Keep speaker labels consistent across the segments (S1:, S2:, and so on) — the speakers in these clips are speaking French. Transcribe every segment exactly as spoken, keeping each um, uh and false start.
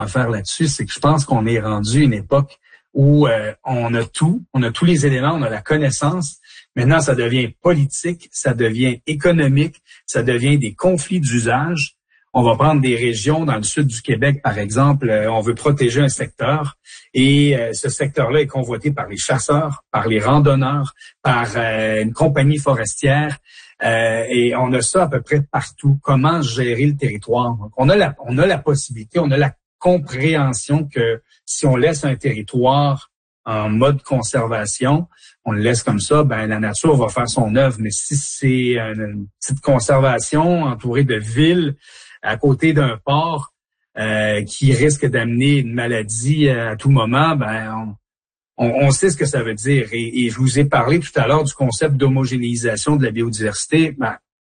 S1: à faire là-dessus, c'est que je pense qu'on est rendu à une époque où euh, on a tout, on a tous les éléments, on a la connaissance. Maintenant, ça devient politique, ça devient économique, ça devient des conflits d'usage. On va prendre des régions dans le sud du Québec, par exemple, euh, on veut protéger un secteur et euh, ce secteur-là est convoité par les chasseurs, par les randonneurs, par euh, une compagnie forestière euh, et on a ça à peu près partout. Comment gérer le territoire? Donc, on a la, on a la possibilité, on a la compréhension que si on laisse un territoire en mode conservation, on le laisse comme ça, ben la nature va faire son œuvre. Mais si c'est une, une petite conservation entourée de villes, à côté d'un port euh, qui risque d'amener une maladie à tout moment, ben on, on, on sait ce que ça veut dire. Et, et je vous ai parlé tout à l'heure du concept d'homogénéisation de la biodiversité. Ben,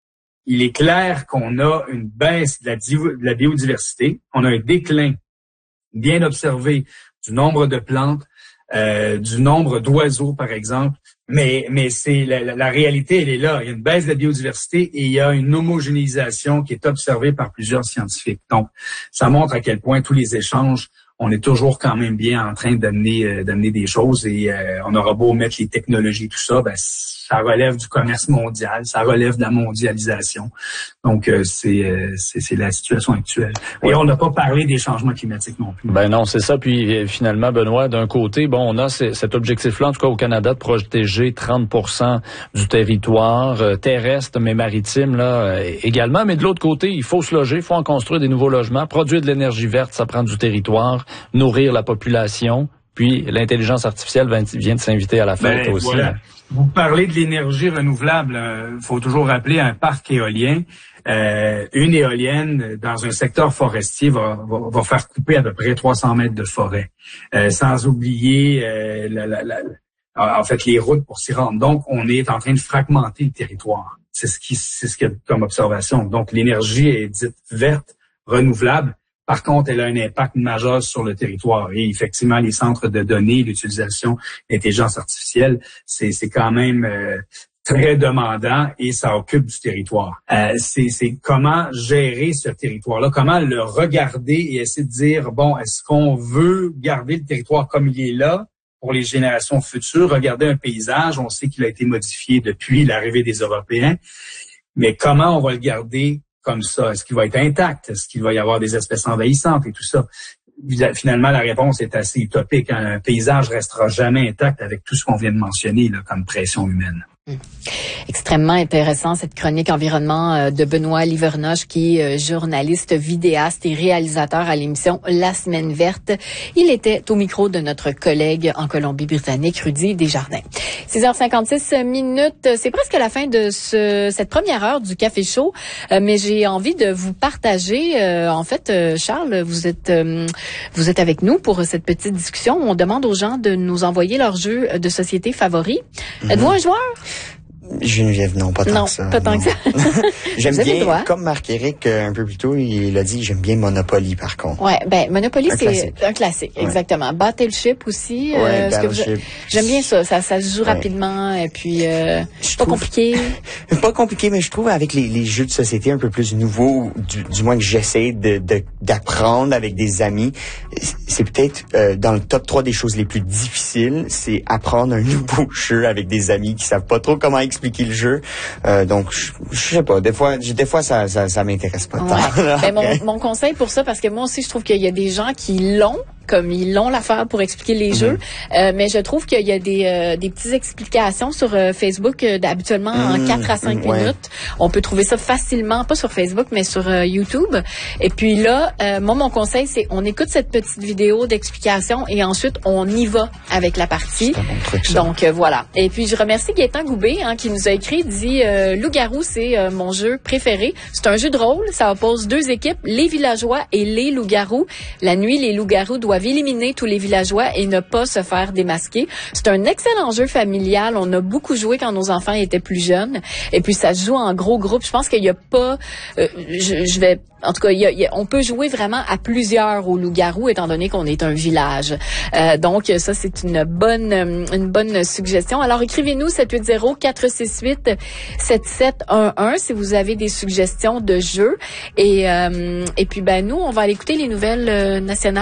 S1: il est clair qu'on a une baisse de la, de la biodiversité, on a un déclin bien observé du nombre de plantes, euh, du nombre d'oiseaux, par exemple. Mais, mais c'est la, la, la réalité, elle est là. Il y a une baisse de la biodiversité et il y a une homogénéisation qui est observée par plusieurs scientifiques. Donc, ça montre à quel point tous les échanges, on est toujours quand même bien en train d'amener euh, d'amener des choses et euh, on aura beau mettre les technologies, tout ça, ben ça relève du commerce mondial, ça relève de la mondialisation. Donc, euh, c'est, euh, c'est c'est la situation actuelle. Et ouais. On n'a pas parlé des changements climatiques non plus.
S2: Ben non, c'est ça. Puis finalement, Benoît, d'un côté, bon, on a c- cet objectif-là, en tout cas au Canada, de protéger trente pour cent du territoire euh, terrestre, mais maritime là euh, également. Mais de l'autre côté, il faut se loger, il faut en construire des nouveaux logements, produire de l'énergie verte, ça prend du territoire, nourrir la population. Puis l'intelligence artificielle vient de s'inviter à la fête
S1: ben,
S2: aussi.
S1: Voilà. Vous parlez de l'énergie renouvelable. Il faut toujours rappeler un parc éolien. Euh, une éolienne dans un secteur forestier va, va, va faire couper à peu près trois cents mètres de forêt. Euh, sans oublier euh, la, la, la, en fait les routes pour s'y rendre. Donc, on est en train de fragmenter le territoire. C'est ce qui, c'est ce qu'il y a comme observation. Donc, l'énergie est dite verte, renouvelable. Par contre, elle a un impact majeur sur le territoire. Et effectivement, les centres de données, l'utilisation d'intelligence artificielle, c'est, c'est quand même euh, très demandant et ça occupe du territoire. Euh, c'est, c'est comment gérer ce territoire-là, comment le regarder et essayer de dire, bon, est-ce qu'on veut garder le territoire comme il est là pour les générations futures? Regarder un paysage, on sait qu'il a été modifié depuis l'arrivée des Européens, mais comment on va le garder comme ça? Est-ce qu'il va être intact? Est-ce qu'il va y avoir des espèces envahissantes et tout ça? Finalement, la réponse est assez utopique. Un paysage restera jamais intact avec tout ce qu'on vient de mentionner là, comme pression humaine.
S3: Mmh. Extrêmement intéressant cette chronique environnement de Benoît Livernoche qui est journaliste, vidéaste et réalisateur à l'émission La Semaine Verte. Il était au micro de notre collègue en Colombie-Britannique, Rudy Desjardins. six heures cinquante-six minutes, c'est presque la fin de ce, cette première heure du Café Chaud, mais j'ai envie de vous partager. En fait, Charles, vous êtes vous êtes avec nous pour cette petite discussion. On demande aux gens de nous envoyer leurs jeux de société favoris. Mm-hmm. Êtes-vous un joueur?
S4: Geneviève, non, pas tant
S3: non,
S4: que ça.
S3: Pas tant
S4: non.
S3: que ça.
S4: J'aime bien, comme Marc-Éric, un peu plus tôt, il a dit, j'aime bien Monopoly, par contre.
S3: Ouais, ben, Monopoly,
S4: un
S3: c'est
S4: classique.
S3: un classique,
S4: ouais.
S3: exactement. Battleship aussi.
S4: Ouais,
S3: euh,
S4: Battleship.
S3: Que vous... J'aime bien ça, ça, ça se joue ouais. rapidement, et puis, euh, je pas trouve... compliqué.
S4: Pas compliqué, mais je trouve avec les, les jeux de société un peu plus nouveaux, du, du moins que j'essaie de, de, d'apprendre avec des amis, c'est peut-être euh, dans le top trois des choses les plus difficiles, c'est apprendre un nouveau jeu avec des amis qui savent pas trop comment expliquer le jeu. Euh, donc, je, je sais pas, des fois, des fois ça, ça, ça m'intéresse pas
S3: ouais.
S4: tant.
S3: Ben, mon, mon conseil pour ça, parce que moi aussi, je trouve qu'il y a des gens qui l'ont, comme ils l'ont l'affaire pour expliquer les mm-hmm. jeux, euh, mais je trouve qu'il y a des, euh, des petites explications sur euh, Facebook, euh, habituellement mm-hmm. en quatre à cinq ouais. minutes. On peut trouver ça facilement, pas sur Facebook, mais sur euh, YouTube. Et puis là, euh, moi, mon conseil, c'est on écoute cette petite vidéo d'explication et ensuite, on y va avec la partie.
S4: C'est un bon truc, ça.
S3: Donc, euh, voilà. Et puis, je remercie Gaëtan Goubé, hein, qui nous a écrit, dit euh, « Loup-garou, c'est euh, mon jeu préféré. C'est un jeu de rôle. Ça oppose deux équipes, les villageois et les loups-garous. La nuit, les loups-garous doivent doivent éliminer tous les villageois et ne pas se faire démasquer. C'est un excellent jeu familial. On a beaucoup joué quand nos enfants étaient plus jeunes. Et puis, ça se joue en gros groupe. Je pense qu'il y a pas... Euh, je, je vais... En tout cas, il y a, il y a, on peut jouer vraiment à plusieurs au loup-garou, étant donné qu'on est un village. Euh, donc, ça, c'est une bonne une bonne suggestion. Alors, écrivez-nous sept huit zéro, quatre six huit, sept sept un un si vous avez des suggestions de jeux. Et, euh, et puis, ben nous, on va aller écouter les nouvelles euh, nationales.